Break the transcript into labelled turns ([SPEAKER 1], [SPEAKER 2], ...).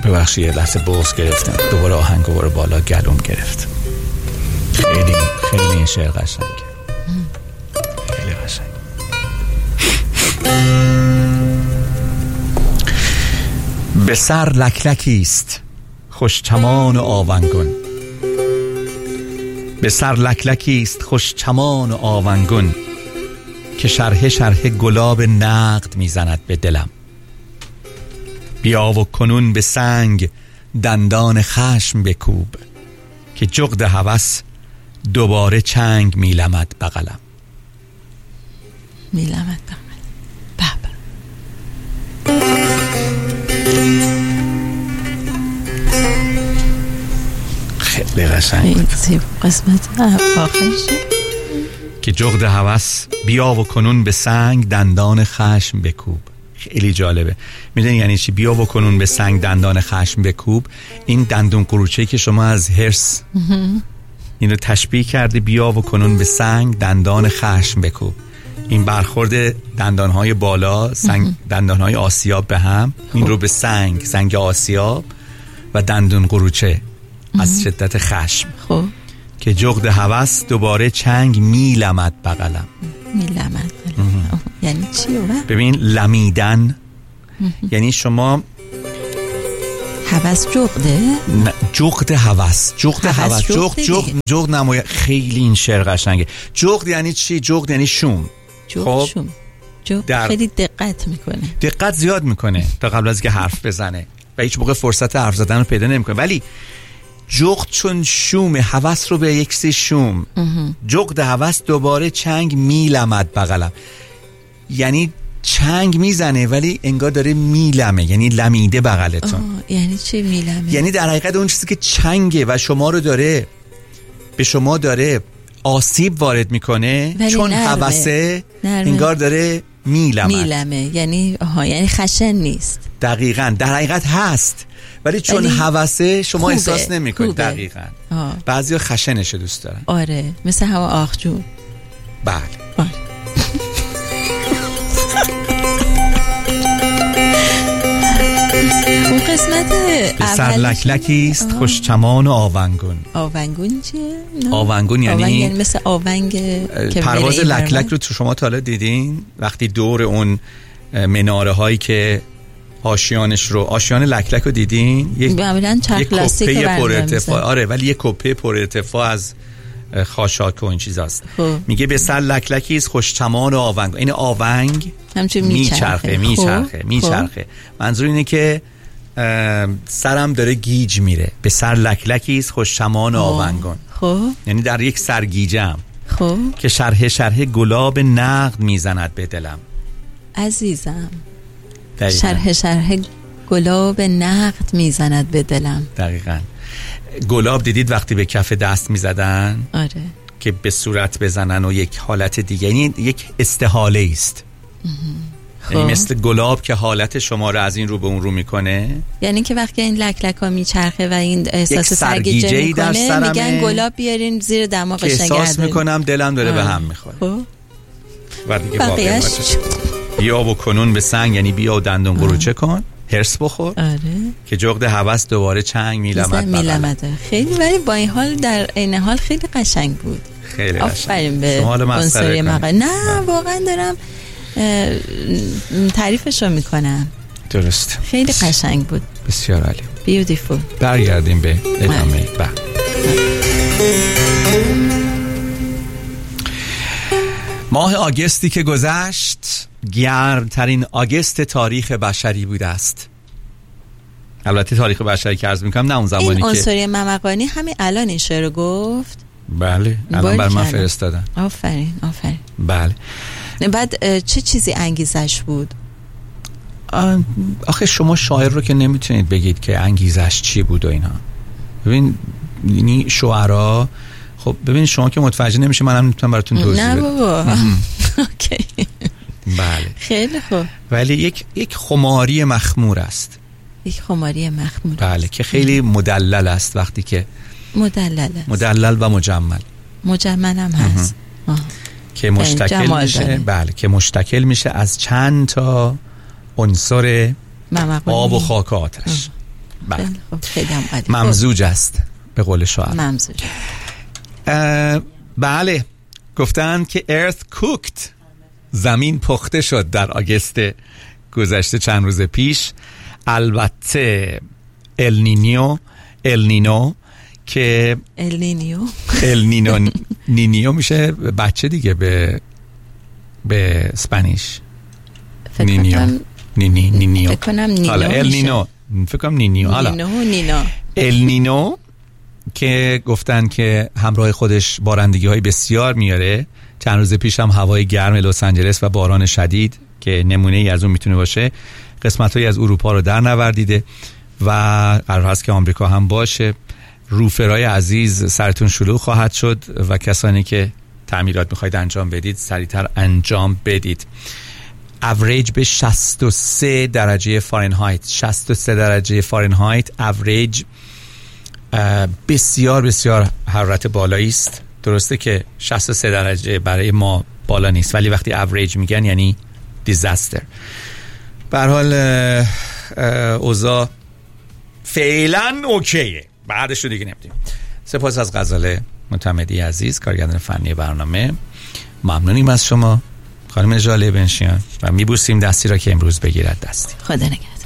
[SPEAKER 1] ببخشید یه لحظه بغض گرفتم، دوباره آهنگ رو بالا گلوم گرفت. خیلی خیلی این شعر قشنگه، خیلی قشنگ. به سر لکلکی است خوش چمان و آونگون، به سر لکلکی است خوش چمان و آونگون، که شرح شرح گلاب نقد میزند به دلم. بیا و کنون به سنگ دندان خشم بکوب، که جغد هوس دوباره چنگ میلمد بغلم.
[SPEAKER 2] میلمد بغلم. بابا
[SPEAKER 1] خیلی قشنگ.
[SPEAKER 2] قسمت آخرش
[SPEAKER 1] که جغد هوس بیا و کنون به سنگ دندان خشم بکوب. خیلی جالبه. میدونی یعنی چی بیا و کنون به سنگ دندان خشم بکوب؟ این دندون قروچه‌ای که شما از هرس اینو تشبیه کرده، بیا و کنون به سنگ دندان خشم بکوب. این برخورد دندانهای بالا، دندانهای آسیاب به هم، این رو به سنگ آسیاب و دندون قروچه از شدت خشم.
[SPEAKER 2] خب
[SPEAKER 1] که جغد هوس دوباره چنگ میلمد بغلم.
[SPEAKER 2] میلمد یعنی چی؟
[SPEAKER 1] ببین لمیدن یعنی شما
[SPEAKER 2] هوس جغده؟
[SPEAKER 1] نه جغد هوس، جغد نمایه. خیلی این شعر قشنگه. جغد یعنی چی؟ جغد یعنی شوم.
[SPEAKER 2] خب خیلی دقت میکنه،
[SPEAKER 1] دقت زیاد میکنه تا قبل از که حرف بزنه و هیچ موقع فرصت حرف زدن رو پیدا نمیکنه. ولی جغد چون شوم، هوس رو به یک سی شوم. جغد هوس دوباره چنگ میلمد بغلم، یعنی چنگ میزنه ولی انگار داره میلمه، یعنی لمیده بغلتون.
[SPEAKER 2] یعنی چی میلمه؟
[SPEAKER 1] یعنی در حقیقت اون چیزی که چنگه و شما رو داره به شما داره آسیب وارد میکنه، چون هوسه انگار داره میلمه.
[SPEAKER 2] یعنی خشن نیست.
[SPEAKER 1] دقیقاً در حقیقت هست ولی چون هوسه شما خوبه. احساس نمی‌کنید. دقیقاً بعضیا خشنش دوست دارن.
[SPEAKER 2] آره مثل هوا آخجون.
[SPEAKER 1] بله
[SPEAKER 2] اون قسمت
[SPEAKER 1] به سر لکلکی است خوش چمان و آونگون.
[SPEAKER 2] آونگون چیه؟
[SPEAKER 1] آونگون یعنی
[SPEAKER 2] مثل آونگ که
[SPEAKER 1] پرواز لکلک رو تو شما تا حالا دیدین؟ وقتی دور اون مناره هایی که آشیان لکلک رو دیدین؟ یک کپه پر ارتفاع. آره ولی یک کپه پر ارتفاع از خاشاک و این چیزاست. میگه به سر لکلکی است خوش چمان و آونگ. این آونگ میچرخه. منظور اینه که سرم داره گیج میره. به سر لکلکی است خوش چمان و آونگون. یعنی در یک سرگیجم که شرح شرح گلاب نقد میزند به دلم.
[SPEAKER 2] عزیزم شرح شرح گلاب نقد میزند به دلم.
[SPEAKER 1] دقیقاً. گلاب دیدید وقتی به کف دست میزدن؟
[SPEAKER 2] آره.
[SPEAKER 1] که به صورت بزنن و یک حالت دیگه، یعنی یک استحاله است. یعنی مثل گلاب که حالت شما رو از این رو به اون رو میکنه.
[SPEAKER 2] یعنی که وقتی این لکلکا میچرخه و این احساس سرگیجه میکنه میگن گلاب بیارین زیر دماغش نگردین.
[SPEAKER 1] احساس میکنم دلم داره به هم میخوره. و دیگه واقعا بیا و کنون به سنگ یعنی بیا و دندون قروچه کن، هرس بخور.
[SPEAKER 2] آره.
[SPEAKER 1] که جغد هوس دوباره چنگ میلمد.
[SPEAKER 2] خیلی ولی با این حال در عین حال خیلی قشنگ بود.
[SPEAKER 1] خیلی قشنگ.
[SPEAKER 2] آفرین به عنصری مقاله. نه واقعا دارم تعریفش رو میکنم.
[SPEAKER 1] درست.
[SPEAKER 2] خیلی قشنگ بود.
[SPEAKER 1] بسیار عالی.
[SPEAKER 2] بیوتیفول.
[SPEAKER 1] برگردیم به ادامه. ماه آگستی که گذشت گرمترین آگست تاریخ بشری بوده است. البته تاریخ بشری که عرض میکنم نه اون زمانی
[SPEAKER 2] این
[SPEAKER 1] که
[SPEAKER 2] عنصری ممقانی همین الان این شعر رو گفت.
[SPEAKER 1] بله الان بر من فرستادن.
[SPEAKER 2] آفرین.
[SPEAKER 1] بله.
[SPEAKER 2] بعد چه چیزی انگیزش بود؟
[SPEAKER 1] آخه شما شاعر رو که نمیتونید بگید که انگیزش چی بود و اینا. ببین یعنی شعرا خب ببین شما که متوجه نمیشه منم نمیتونم براتون توضیح بدم.
[SPEAKER 2] نه بابا. اوکی.
[SPEAKER 1] بله.
[SPEAKER 2] خیلی خوب.
[SPEAKER 1] ولی یک خماری مخمور است.
[SPEAKER 2] یک خماری مخمور.
[SPEAKER 1] بله که خیلی مدلل است وقتی که مدلل و مجمل هم هست. که مشتکل میشه. بله که مشتکل میشه از چند تا عنصر آب و خاک و آتش. ممزوج است به قول شاعر.
[SPEAKER 2] ممزوج.
[SPEAKER 1] بله، گفتن که earth cooked، زمین پخته شد در آگست گذشته چند روز پیش. البته النینو که نینیو میشه بچه دیگه به اسپانیش. نینیو
[SPEAKER 2] فکر کنم نینو.
[SPEAKER 1] حالا النینو فکر کنم نینیو. حالا النینو که گفتن که همراه خودش بارندگی های بسیار میاره. چند روز پیش هم هوای گرم لس آنجلس و باران شدید که نمونه ای از اون میتونه باشه قسمت هایی از اروپا رو در نوردیده و قرار هست که آمریکا هم باشه. روفرای عزیز، سرتون شلوغ خواهد شد و کسانی که تعمیرات میخواید انجام بدید سریعتر انجام بدید. اوریج به 63 درجه فارنهایت، 63 درجه فارنهایت اوریج بسیار بسیار حرارت بالایی است. درسته که 63 درجه برای ما بالا نیست، ولی وقتی اوریج میگن یعنی دیزاستر. به هر حال اوضاع فعلا اوکیه، بعدش رو دیگه نمیدونیم. سپاس از غزاله معتمدی عزیز، کارگردان فنی برنامه. ممنونیم از شما خانم ژاله بنشیان و میبوسیم دستی را که امروز بگیرد دستی.
[SPEAKER 2] خدا نگهدار.